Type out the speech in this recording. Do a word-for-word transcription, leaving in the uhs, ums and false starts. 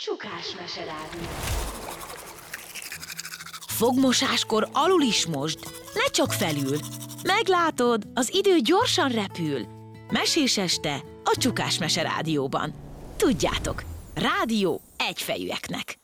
Csukás meserádió. Fogmosáskor alul is mosd, ne csak felül. Meglátod, az idő gyorsan repül. Mesés este a Csukás Meserádióban. Tudjátok, rádió egyfejűeknek.